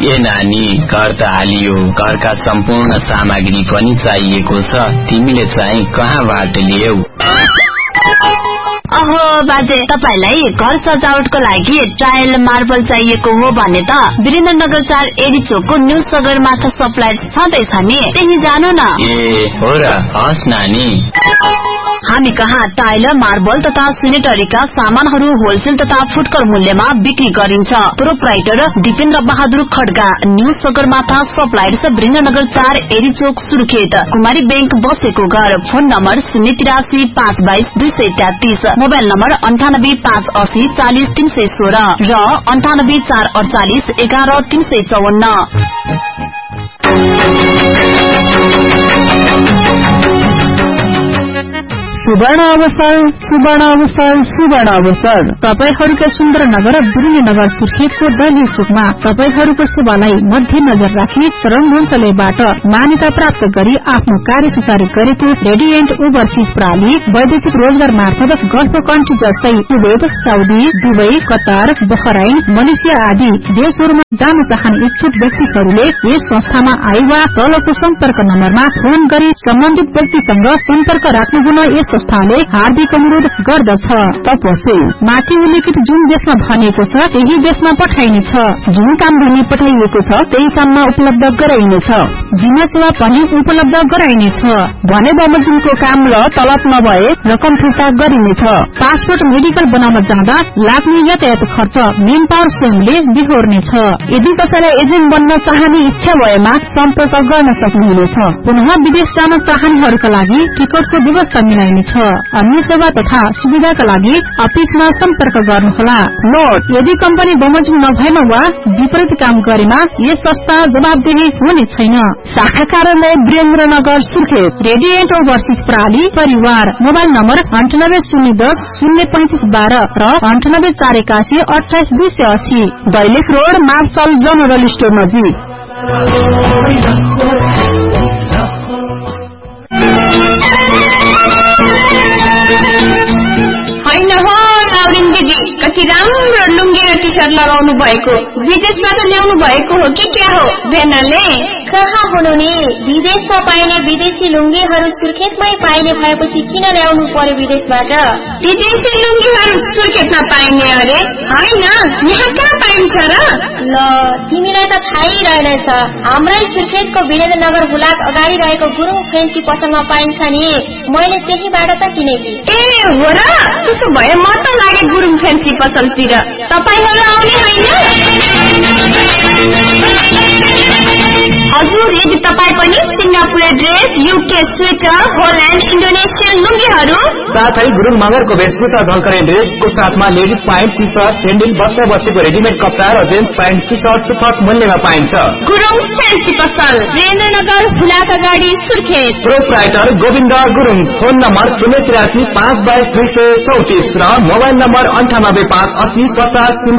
ए नानी, घर त हालियो, घरका सम्पूर्ण सामग्री पनि चाहिएको छ। तिमीले चाहिँ कहाँबाट ल्याऊ? अहो बाजे, तपाईलाई घर सजावटको लागि टाइल मार्बल चाहिएको हो भने त वीरेन्द्रनगर 4 एडी चोकको न्यू सगरमाथा सप्लायर छँदैछ नि, त्यही जानु न। ए हो र, हस् नानी। हामी कहाँ टाइल मार्बल तथा सेनेटरीका सामानहरू होलसेल तथा फुटकर मूल्यमा बिक्री गरिन्छ। Proprietor Dipendra Bahadur Kharga, new Sagarmatha suppliers, Birendranagar 4 AD चोक, सुर्खेत। कुमारी बैंक बसेको घर। फोन नम्बर 083 522 233, मोबाइल नम्बर 98 580 40 316 र 98 448 11 354। सुवर्ण अवसर, सुवर्ण अवसर, सुवर्ण अवसर। तपाईहरूका सुन्दर नगर वीरेन्द्रनगर सुर्खेतको दैलेख चोकमा तपाईहरूको सेवालाई मध्य नजर राखी श्रम मन्त्रालयबाट मान्यता प्राप्त गरी आफ्नो कार्य सुचारू गरेको रेडिएन्ट ओभरसीज प्रणाली वैदेशिक रोजगार मार्फत गल्फ कन्ट्री जस्तै Kuwait, Saudi, Dubai, Qatar, Bahrain, Malaysia आदि देशहरूमा जान चाहने इच्छुक व्यक्तिहरूले यस संस्थामा आए वा तलको सम्पर्क नम्बरमा फोन गरी सम्बन्धित व्यक्तिसँग सम्पर्क राख्नुहुन यस संस्थाले हार्दिक अनुरोध गर्दछ। तपस्वी माथि उल्लेखित जुन देशमा भनिएको छ त्यही देशमा पठाइनेछ। जुन काम भनी पठाइएको छ त्यही काममा उपलब्ध गराइनेछ। बिमा सेवा पनि उपलब्ध गराइनेछ भने बमोजिमको काम र तलब नभए रकम फिर्ता गरिनेछ। पासपोर्ट मेडिकल बनाउन जाँदा लाग्ने यातायात खर्च मेन पावर स्वयंले बिहोर्नेछ। यदि कसैलाई एजेन्ट बन्न चाहने इच्छा भएमा सम्पर्क गर्न सक्नुहुनेछ। पुनः विदेश जान चाहनेहरूका लागि टिकटको व्यवस्था मिलाइनेछ। अन्य सेवा तथा सुविधाका लागि अफिसमा सम्पर्क गर्नुहोला। नोट, यदि कम्पनी बमोजिम नभएमा वा विपरीत काम गरेमा यस संस्था जवाबदेही हुने छैन। शाखा कार्यालय वीरेन्द्रनगर सुर्खेत। रेडिएन्ट ओभरसीज प्रणाली परिवार। मोबाइल नम्बर 98 010 035 12 र 98 481 28 280। Dailekh road, marshal general store नजिक। होइन हो लाउरिन दिदी, कति राम्रो लुङ्गी र टी सर्ट लगाउनु भएको, विदेशबाट ल्याउनु भएको हो कि क्या हो? बेनले कहाँ हुनु नि, विदेशमा पाइने विदेशी लुङ्गीहरू सुर्खेतमै पाइने भएपछि किन ल्याउनु पर्यो विदेशबाट? विदेशी लुङ्गीहरू सुर्खेतमा पाइने अरे? होइन, यहाँ कहाँ पाइन्छ र? ल, तिमीलाई त थाहै रहेछ, हाम्रै सुर्खेतको वीरेन्द्रनगर हुलाक अगाडि रहेको गुरुङ फ्रेन्सी पसलमा पाइन्छ नि, मैले त्यहीबाट त किनेकी। ए हो र, त्यसो भए म त लागे गुरुङ फ्रेन्सी पसलतिर। तपाईहरू आउने होइन? हजुर, यदि तपाईँ पनि सिङ्गापुरे dress, UK sweater, Holland, Indonesian लुङ्गीहरू साथै गुरुङ मगरको वेशभूषा झल्कने ड्रेसको साथमा ladies pant, T short, sandal, बच्चा बच्चीको रेडिमेड कपडा र जेन्ट्स प्यान्ट, टी सर्ट सुपथ मूल्यमा पाइन्छ। गुरुङ फ्रेन्सी पसल, वीरेन्द्रनगर हुलाक अगाडि, Surkhet. Proprietor Govind Gurung. Phone number 083 522 234 र मोबाइल नम्बर 98 580 50